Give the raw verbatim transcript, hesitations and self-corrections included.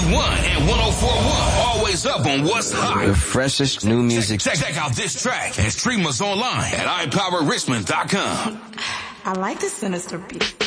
one and one oh four point one. Always up on what's hot. The freshest new music. Check, check out this track and stream us online at i power richmond dot com. I like the sinister beat.